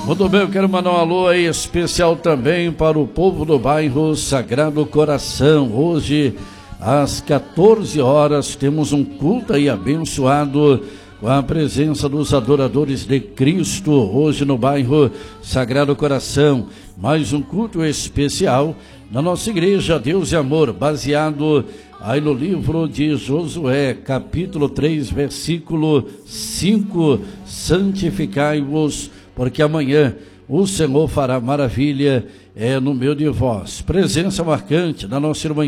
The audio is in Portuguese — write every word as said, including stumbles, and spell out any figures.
Muito bem, eu quero mandar um alô aí especial também para o povo do bairro Sagrado Coração. Hoje, às quatorze horas, temos um culto aí abençoado com a presença dos adoradores de Cristo, hoje no bairro Sagrado Coração. Mais um culto especial na nossa igreja Deus e Amor, baseado aí no livro de Josué, capítulo três, versículo cinco. Santificai-vos, porque amanhã o Senhor fará maravilha é, no meio de vós. Presença marcante da nossa irmã